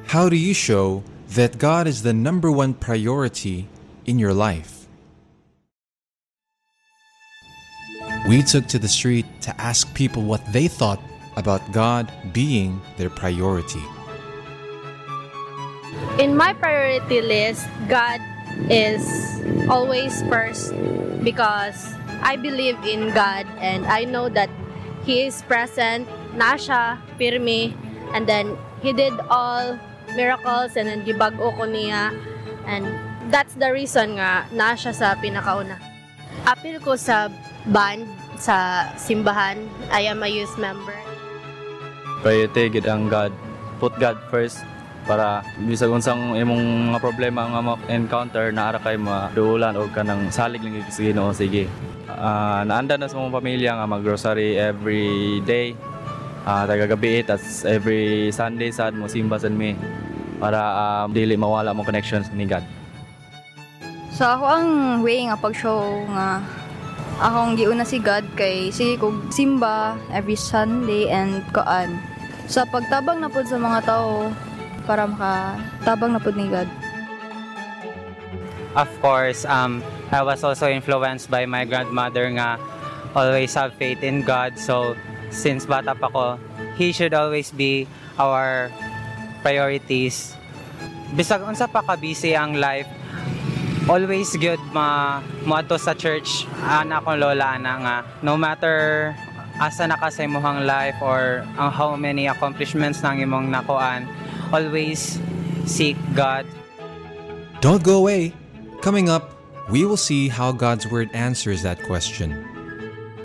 How do you show that God is the number one priority in your life? We took to the street to ask people what they thought about God being their priority. In my priority list, God is always first because I believe in God and I know that He is present, nasya, pirmi, and then He did all miracles and then gibag-o ko niya, and that's the reason nga nasya sa pinakauna. Apil ko sa band sa simbahan. I am a youth member. Priority gid ang God. Put God first para bisag unsang imong mga problema nga ma-encounter naara kay maduulan og kanang salig lang gid sa Ginoo. Sige. Naanda na sa mga pamilya nga mag-grocery every day. Tagagabi at every Sunday sad mo simba sad mi para dili mawala mo connections ni God. So ako ang way nga pag-show nga akong giuna si God kay sige kog simba every Sunday and koan. Sa pagtabang na pud sa mga tao para makatabang na pud ni God. Of course, I was also influenced by my grandmother nga always have faith in God. So since bata pa ko, He should always be our priorities. Bisag unsa pa ka busy ang life, always good moadto sa church. Ana akong lola ana nga no matter asa na ka sa imong life or how many accomplishments nang imong nakuan, always seek God. Don't go away. Coming up, we will see how God's Word answers that question.